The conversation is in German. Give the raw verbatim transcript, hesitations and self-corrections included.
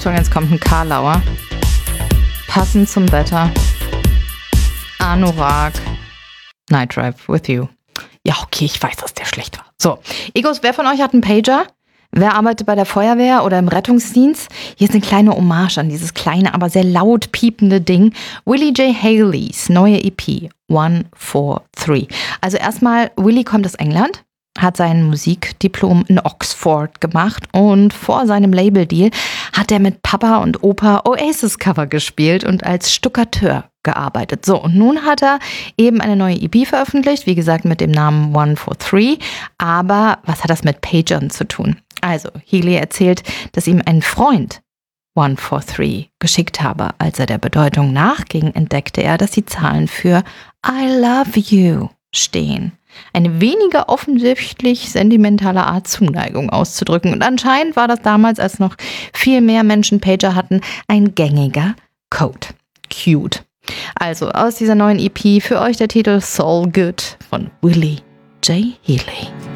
Achtung, jetzt kommt ein Karlauer. Passend zum Wetter. Anorak. Night Drive with you. Ja, okay, ich weiß, dass der schlecht war. So, Egos, wer von euch hat einen Pager? Wer arbeitet bei der Feuerwehr oder im Rettungsdienst? Hier ist eine kleine Hommage an dieses kleine, aber sehr laut piepende Ding. Willie J. Haleys neue E P, one four three. Also erstmal, Willie kommt aus England, hat sein Musikdiplom in Oxford gemacht und vor seinem Labeldeal hat er mit Papa und Opa Oasis-Cover gespielt und als Stuckateur gearbeitet. So, und nun hat er eben eine neue E P veröffentlicht, wie gesagt mit dem Namen one four three. Aber was hat das mit Pagern zu tun? Also, Healy erzählt, dass ihm ein Freund one four three geschickt habe. Als er der Bedeutung nachging, entdeckte er, dass die Zahlen für I love you stehen. Eine weniger offensichtlich sentimentale Art, Zuneigung auszudrücken. Und anscheinend war das damals, als noch viel mehr Menschen Pager hatten, ein gängiger Code. Cute. Also, aus dieser neuen E P für euch der Titel Soul Good von Willie J. Healy.